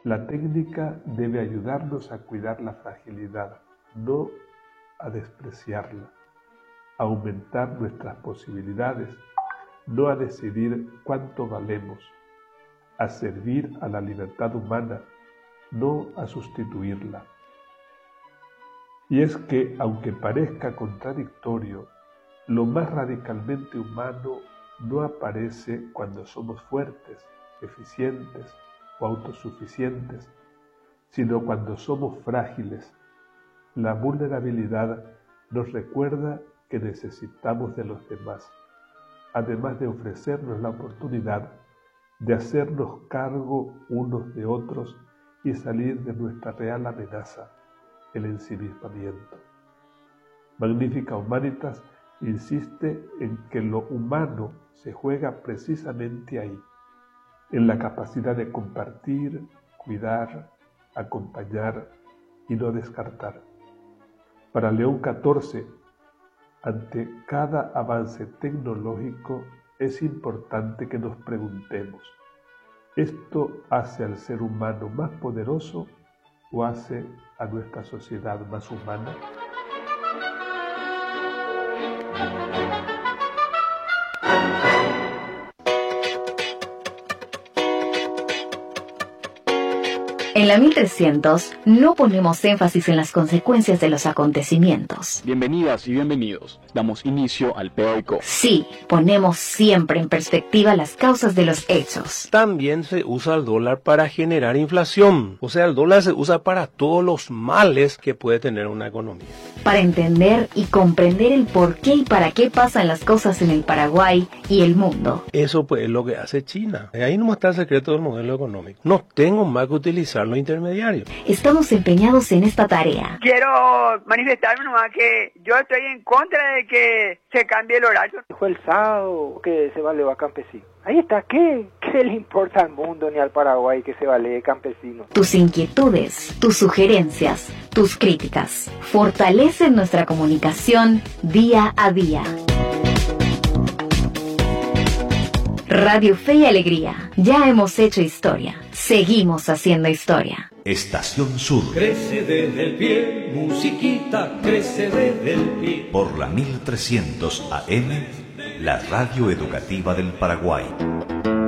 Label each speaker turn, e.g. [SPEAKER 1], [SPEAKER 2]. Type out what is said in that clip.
[SPEAKER 1] La técnica debe ayudarnos a cuidar la fragilidad, no a despreciarla, a aumentar nuestras posibilidades, no a decidir cuánto valemos, a servir a la libertad humana, no a sustituirla. Y es que, aunque parezca contradictorio, lo más radicalmente humano no aparece cuando somos fuertes, eficientes o autosuficientes, sino cuando somos frágiles. La vulnerabilidad nos recuerda que necesitamos de los demás, además de ofrecernos la oportunidad de hacernos cargo unos de otros y salir de nuestra real amenaza, el ensimismamiento. Magnifica Humanitas insiste en que lo humano se juega precisamente ahí, en la capacidad de compartir, cuidar, acompañar y no descartar. Para León XIV, ante cada avance tecnológico es importante que nos preguntemos, ¿esto hace al ser humano más poderoso o hace a nuestra sociedad más humana?
[SPEAKER 2] En la 1300 no ponemos énfasis en las consecuencias de los acontecimientos.
[SPEAKER 3] Bienvenidas y bienvenidos. Damos inicio al Peoico.
[SPEAKER 2] Sí, ponemos siempre en perspectiva las causas de los hechos.
[SPEAKER 4] También se usa el dólar para generar inflación. O sea, el dólar se usa para todos los males que puede tener una economía.
[SPEAKER 2] Para entender y comprender el por qué y para qué pasan las cosas en el Paraguay y el mundo.
[SPEAKER 4] Eso pues es lo que hace China. Ahí no está el secreto del modelo económico. No tengo más que utilizar los intermediarios.
[SPEAKER 2] Estamos empeñados en esta tarea.
[SPEAKER 5] Quiero manifestarme nomás que yo estoy en contra de que se cambie el horario.
[SPEAKER 6] Dijo el sábado que se vale a campesino. Ahí está, ¿qué le importa al mundo ni al Paraguay que se vale campesino?
[SPEAKER 2] Tus inquietudes, tus sugerencias, tus críticas fortalecen nuestra comunicación día a día. Radio Fe y Alegría. Ya hemos hecho historia. Seguimos haciendo historia.
[SPEAKER 7] Estación Sur.
[SPEAKER 8] Crece desde el pie, musiquita, crece desde el pie.
[SPEAKER 7] Por la 1300 AM, la radio educativa del Paraguay.